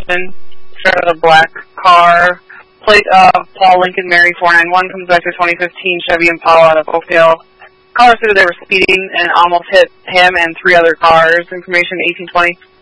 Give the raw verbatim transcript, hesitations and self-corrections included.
information. Start with a black car. Plate of Paul Lincoln Mary four nine one comes back to twenty fifteen Chevy Impala out of Oakdale. Caller said they were speeding and almost hit him and three other cars. Information eighteen twenty.